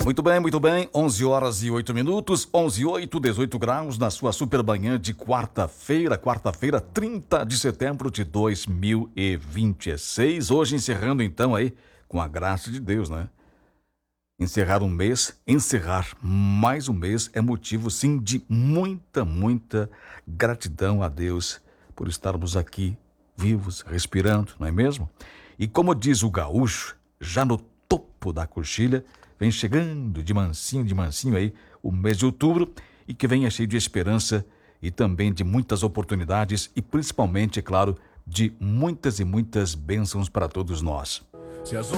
Muito bem, 11 horas e 8 minutos, 11 e 8, 18 graus na sua super manhã de quarta-feira, 30 de setembro de 2026. Hoje encerrando então aí, com a graça de Deus, né? Encerrar um mês, encerrar mais um mês é motivo sim de muita gratidão a Deus por estarmos aqui vivos, respirando, não é mesmo? E como diz o gaúcho, já no topo da coxilha, vem chegando de mansinho aí o mês de outubro e que venha cheio de esperança e também de muitas oportunidades e principalmente, é claro, de muitas e muitas bênçãos para todos nós.